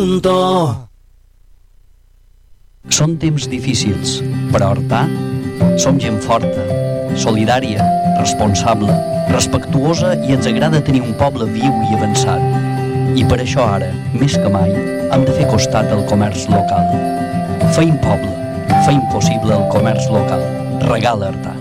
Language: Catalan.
Són temps difícils, però Artà som gent forta, solidària, responsable, respectuosa i ens agrada tenir un poble viu i avançat. I per això ara, més que mai, hem de fer costat al comerç local. Feim poble, feim possible el comerç local. Regala Artà.